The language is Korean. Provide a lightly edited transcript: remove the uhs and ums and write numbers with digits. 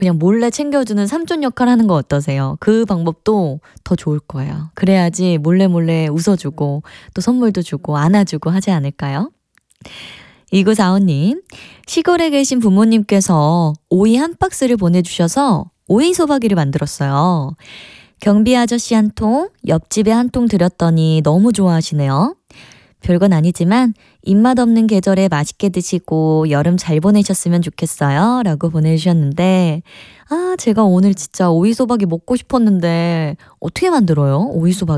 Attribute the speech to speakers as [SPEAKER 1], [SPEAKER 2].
[SPEAKER 1] 그냥 몰래 챙겨주는 삼촌 역할 하는 거 어떠세요? 그 방법도 더 좋을 거예요. 그래야지 몰래 몰래 웃어주고 또 선물도 주고 안아주고 하지 않을까요? 2945님, 시골에 계신 부모님께서 오이 한 박스를 보내주셔서 오이 소박이를 만들었어요. 경비 아저씨 한 통, 옆집에 한 통 드렸더니 너무 좋아하시네요. 별건 아니지만 입맛 없는 계절에 맛있게 드시고 여름 잘 보내셨으면 좋겠어요. 라고 보내주셨는데, 제가 오늘 진짜 오이 소박이 먹고 싶었는데 어떻게 만들어요? 오이 소박이?